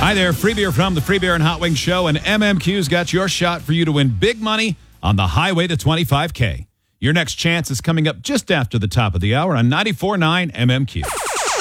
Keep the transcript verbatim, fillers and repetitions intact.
Hi there, Free Beer from the Free Beer and Hot Wings Show, and M M Q's got your shot for you to win big money on the highway to twenty-five K. Your next chance is coming up just after the top of the hour on ninety-four point nine M M Q.